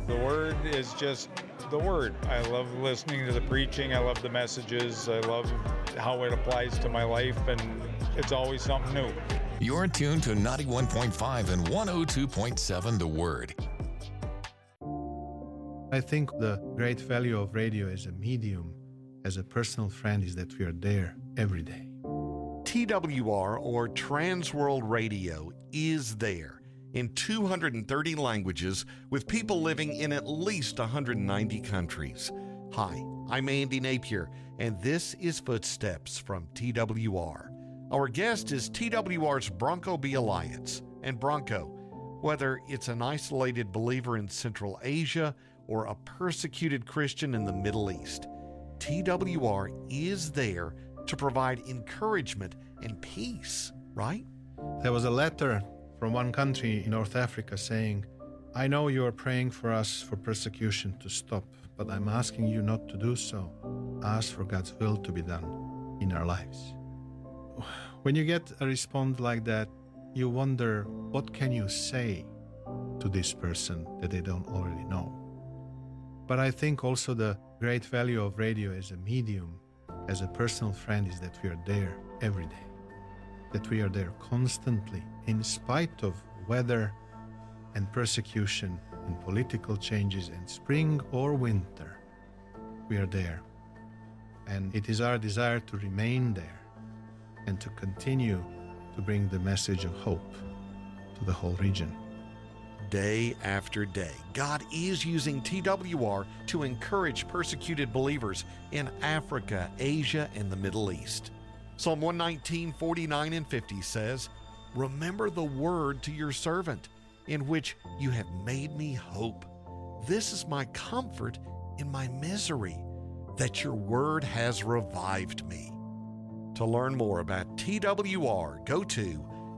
The Word is just the Word. I love listening to the preaching. I love the messages. I love how it applies to my life, and it's always something new. You're tuned to 91.5 and 102.7 The Word. I think the great value of radio as a medium, as a personal friend, is that we are there every day. TWR, or Trans World Radio, is there in 230 languages with people living in at least 190 countries. Hi, I'm Andy Napier, and this is Footsteps from TWR. Our guest is TWR's Bronco B Alliance. And Bronco, whether it's an isolated believer in Central Asia or a persecuted Christian in the Middle East, TWR is there to provide encouragement and peace, right? There was a letter from one country in North Africa saying, I know you are praying for us for persecution to stop, but I'm asking you not to do so. Ask for God's will to be done in our lives. When you get a response like that, you wonder, what can you say to this person that they don't already know? But I think also the great value of radio as a medium, as a personal friend, is that we are there every day. That we are there constantly, in spite of weather and persecution and political changes and spring or winter. We are there. And it is our desire to remain there and to continue to bring the message of hope to the whole region. Day after day, God is using TWR to encourage persecuted believers in Africa, Asia, and the Middle East. Psalm 119, 49 and 50 says, Remember the word to your servant, in which you have made me hope. This is my comfort in my misery, that your word has revived me. To learn more about TWR, go to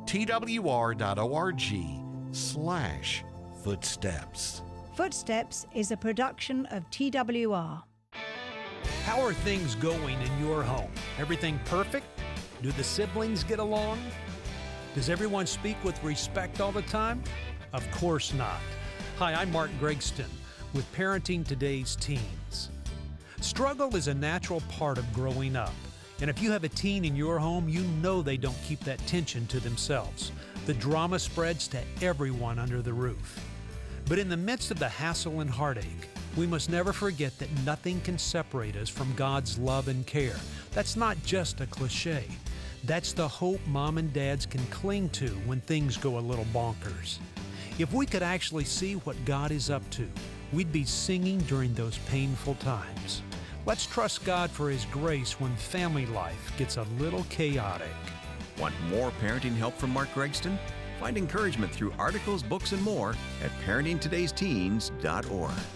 twr.org/footsteps. Footsteps is a production of TWR. How are things going in your home? Everything perfect? Do the siblings get along? Does everyone speak with respect all the time? Of course not. Hi, I'm Mark Gregston with Parenting Today's Teens. Struggle is a natural part of growing up. And if you have a teen in your home, you know they don't keep that tension to themselves. The drama spreads to everyone under the roof. But in the midst of the hassle and heartache, we must never forget that nothing can separate us from God's love and care. That's not just a cliche. That's the hope mom and dads can cling to when things go a little bonkers. If we could actually see what God is up to, we'd be singing during those painful times. Let's trust God for His grace when family life gets a little chaotic. Want more parenting help from Mark Gregston? Find encouragement through articles, books, and more at parentingtodaysteens.org.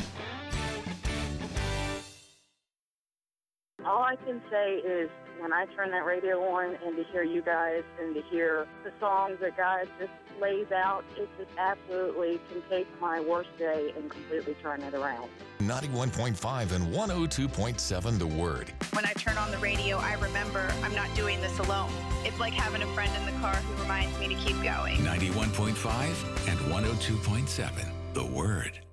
All I can say is when I turn that radio on and to hear you guys and to hear the songs that God just lays out, it just absolutely can take my worst day and completely turn it around. 91.5 and 102.7 The Word. When I turn on the radio, I remember I'm not doing this alone. It's like having a friend in the car who reminds me to keep going. 91.5 and 102.7 The Word.